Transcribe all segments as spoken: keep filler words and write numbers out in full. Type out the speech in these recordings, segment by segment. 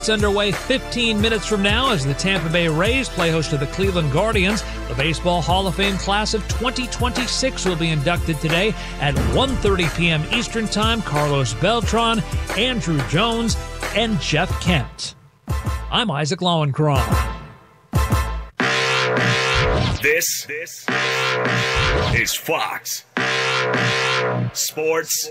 It's underway fifteen minutes from now as the Tampa Bay Rays play host to the Cleveland Guardians. The Baseball Hall of Fame class of twenty twenty-six will be inducted today at one thirty p.m. Eastern Time. Carlos Beltran, Andrew Jones, and Jeff Kent. I'm Isaac Lowenkron. This, this is Fox Sports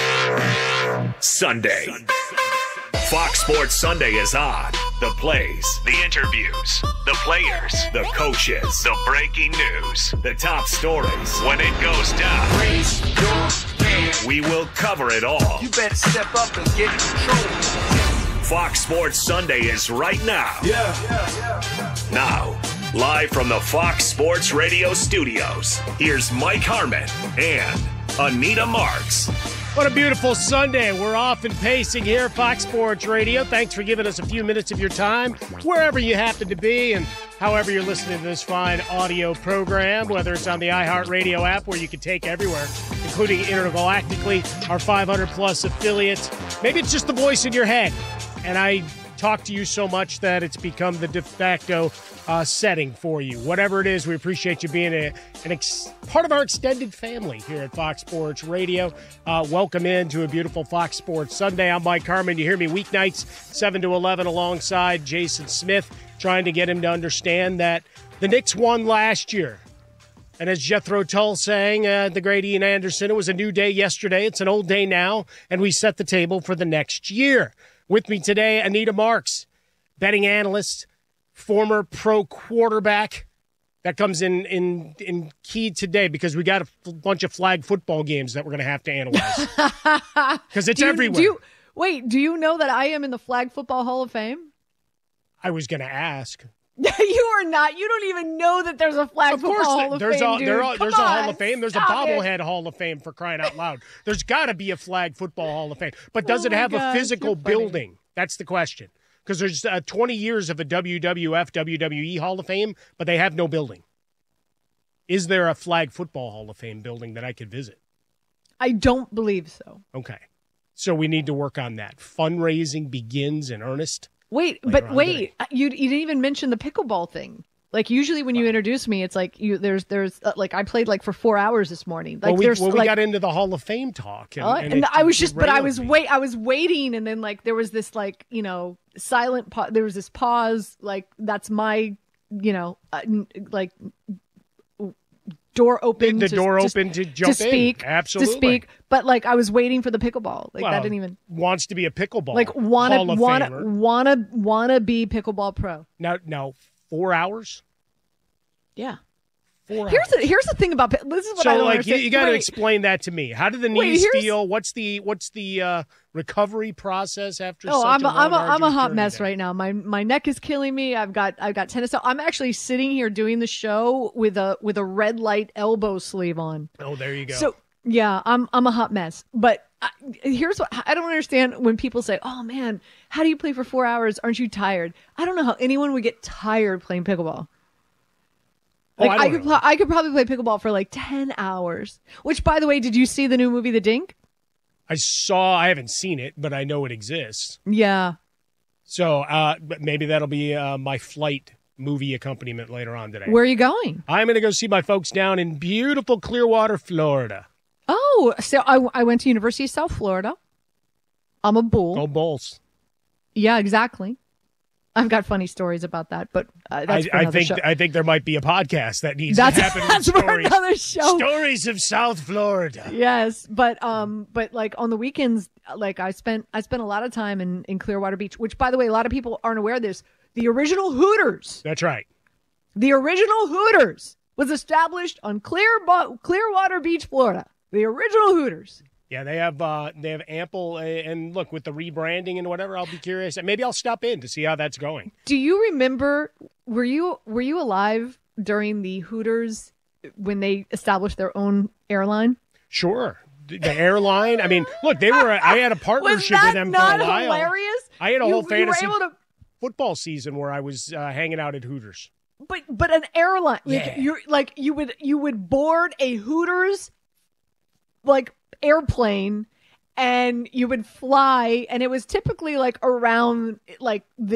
Sunday. Fox Sports Sunday is on. The plays, the interviews, the players, the coaches, the breaking news, the top stories. When it goes down, raise your hand. We will cover it all. You better step up and get in control. Fox Sports Sunday is right now. Yeah. yeah, yeah. Now, live from the Fox Sports Radio studios, here's Mike Harmon and Anita Marks. What a beautiful Sunday. We're off and pacing here at Fox Sports Radio. Thanks for giving us a few minutes of your time, wherever you happen to be, and however you're listening to this fine audio program, whether it's on the iHeartRadio app, where you can take everywhere, including intergalactically, our five hundred plus affiliates. Maybe it's just the voice in your head, and I talk to you so much that it's become the de facto uh, setting for you. Whatever it is, we appreciate you being a, an ex- part of our extended family here at Fox Sports Radio. Uh, welcome in to a beautiful Fox Sports Sunday. I'm Mike Harmon. You hear me weeknights, seven to eleven, alongside Jason Smith, trying to get him to understand that the Knicks won last year. And as Jethro Tull sang, uh, the great Ian Anderson, it was a new day yesterday. It's an old day now, and we set the table for the next year. With me today, Anita Marks, betting analyst, former pro quarterback. That comes in in in key today because we got a f- bunch of flag football games that we're going to have to analyze. Because it's do you, everywhere. Do you, wait, do you know that I am in the Flag Football Hall of Fame? I was going to ask. You are not. You don't even know that there's a Flag Of Football course, Hall of there's Fame, a, dude. there are, there's Come a Hall on, of Fame. There's a stop bobblehead it. Hall of Fame, for crying out loud. There's got to be a Flag Football Hall of Fame. But does Oh it my have gosh, a physical you're funny. building? That's the question. Because there's uh, twenty years of a W W F, W W E Hall of Fame, but they have no building. Is there a Flag Football Hall of Fame building that I could visit? I don't believe so. Okay. So we need to work on that. Fundraising begins in earnest. Wait, later but on wait, today. you you didn't even mention the pickleball thing. Like usually when you introduce me, it's like you there's there's uh, like I played like for four hours this morning. Like well, we, there's well, we like, got into the Hall of Fame talk, and, uh, and and it I was just, but I derailed was me. wait, I was waiting, and then like there was this like you know silent pause. There was this pause. Like that's my you know uh, n- like door open. The to, door to, open to jump to in. speak, Absolutely. to speak. But like I was waiting for the pickleball. Like Well, that didn't even wants to be a pickleball like wanna Hall of wanna Famer. wanna wanna be pickleball pro. Now, now, four hours. Yeah. Four Here's hours. the here's the thing about pi- this is what so, I don't like, you, understand. you got to Wait. explain that to me. How do the Wait, knees here's- feel? What's the what's the uh, recovery process after? Oh, such I'm a, a, I'm a, long, I'm a arduous hot journey mess there? right now. My my neck is killing me. I've got I've got tennis. I'm actually sitting here doing the show with a with a red light elbow sleeve on. Oh, there you go. So yeah, I'm I'm a hot mess. But I, here's what I don't understand when people say, "Oh man, how do you play for four hours? Aren't you tired?" I don't know how anyone would get tired playing pickleball. Oh, Like I I, don't could know. pl- I could probably play pickleball for like ten hours. Which, by the way, did you see the new movie The Dink? I saw. I haven't seen it, but I know it exists. Yeah. So uh, but maybe that'll be uh, my flight movie accompaniment later on today. Where are you going? I'm going to go see my folks down in beautiful Clearwater, Florida. Oh, so I, I went to University of South Florida. I'm a bull. Go Bulls. Yeah, exactly. I've got funny stories about that, but uh, that's I, for I another think show. I think there might be a podcast that needs That's, to happen. that's with for stories. another show. Stories of South Florida. Yes, but um, but like on the weekends, like I spent I spent a lot of time in in Clearwater Beach, which by the way, a lot of people aren't aware of this. The original Hooters, That's right. the original Hooters was established on Clear Clearwater Beach, Florida. The original Hooters. Yeah, they have uh, they have ample uh, and look with the rebranding and whatever. I'll be curious. Maybe I'll stop in to see how that's going. Do you remember? Were you were you alive during the Hooters when they established their own airline? Sure, the, the airline. I mean, look, they were. I had a Was partnership that with them not for a while. hilarious? I had a You- whole you fantasy were able to, football season where I was uh, hanging out at Hooters. but but an airline, like Yeah. you're like you would you would board a Hooters like airplane. and you would fly, and it was typically like around like the